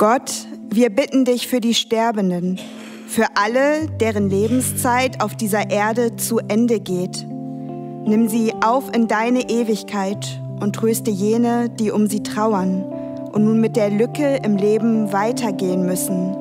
Gott, wir bitten dich für die Sterbenden, für alle, deren Lebenszeit auf dieser Erde zu Ende geht. Nimm sie auf in deine Ewigkeit und tröste jene, die um sie trauern und nun mit der Lücke im Leben weitergehen müssen.